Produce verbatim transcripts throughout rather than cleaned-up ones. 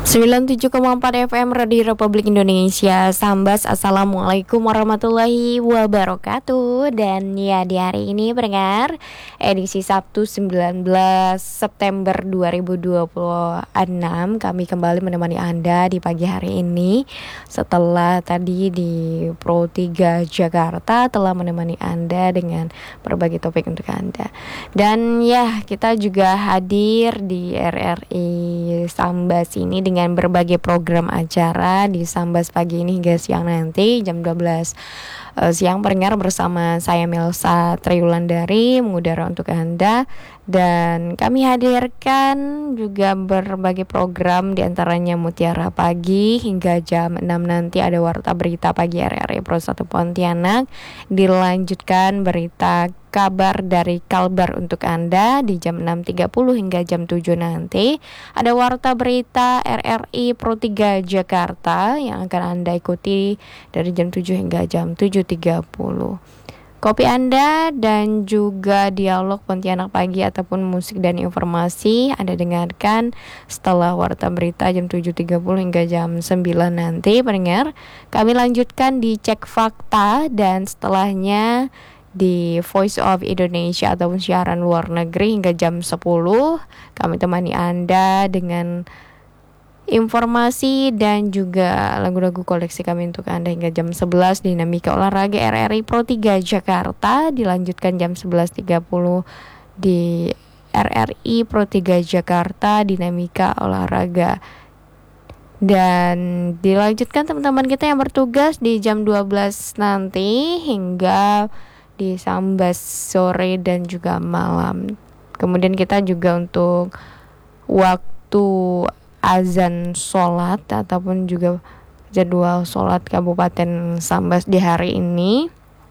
sembilan puluh tujuh koma empat F M Radio Republik Indonesia Sambas. Assalamualaikum warahmatullahi wabarakatuh. Dan ya, di hari ini pendengar, edisi Sabtu sembilan belas September dua ribu dua puluh enam, kami kembali menemani Anda di pagi hari ini. Setelah tadi di Pro tiga Jakarta telah menemani Anda dengan berbagai topik untuk Anda. Dan ya, kita juga hadir di R R I Sambas ini dengan berbagai program acara di Sambas pagi ini hingga siang nanti jam dua belas uh, siang pendengar bersama saya Melsa Triulandari mengudara untuk Anda. Dan kami hadirkan juga berbagai program, diantaranya Mutiara Pagi hingga jam enam nanti ada Warta Berita Pagi R R I Pro satu Pontianak. Dilanjutkan berita kabar dari Kalbar untuk Anda di jam enam tiga puluh hingga jam tujuh nanti. Ada Warta Berita R R I Pro tiga Jakarta yang akan Anda ikuti dari jam tujuh hingga jam tujuh tiga puluh. Kopi Anda dan juga dialog Pontianak Pagi ataupun musik dan informasi Anda dengarkan setelah Warta Berita jam tujuh tiga puluh hingga jam sembilan nanti pendengar. Kami lanjutkan di Cek Fakta dan setelahnya di Voice of Indonesia ataupun siaran luar negeri hingga jam sepuluh. Kami temani Anda dengan informasi dan juga lagu-lagu koleksi kami untuk Anda hingga jam sebelas. Dinamika Olahraga R R I Pro tiga Jakarta dilanjutkan jam sebelas tiga puluh di R R I Pro tiga Jakarta Dinamika Olahraga. Dan dilanjutkan teman-teman kita yang bertugas di jam dua belas nanti hingga di Sambas sore dan juga malam. Kemudian kita juga untuk waktu azan sholat ataupun juga jadwal sholat Kabupaten Sambas di hari ini.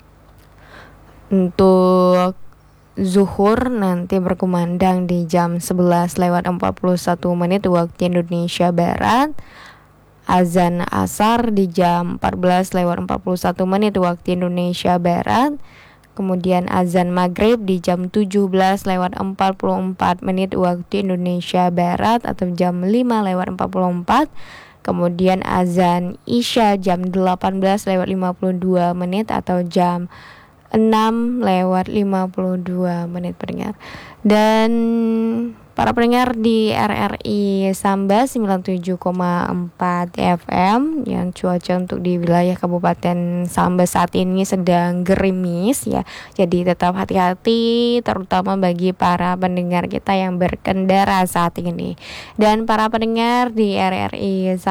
Untuk zuhur nanti berkumandang di jam sebelas lewat empat puluh satu menit waktu Indonesia Barat. Azan asar di jam empat belas lewat empat puluh satu menit waktu Indonesia Barat. Kemudian azan maghrib di jam tujuh belas lewat empat puluh empat menit waktu Indonesia Barat atau jam lima lewat empat puluh empat. Kemudian azan isya jam delapan belas lewat lima puluh dua menit atau jam enam lewat lima puluh dua menit pendengar. Dan para pendengar di R R I Sambas sembilan puluh tujuh koma empat F M, yang cuaca untuk di wilayah Kabupaten Sambas saat ini sedang gerimis ya. Jadi tetap hati-hati terutama bagi para pendengar kita yang berkendara saat ini. Dan para pendengar di R R I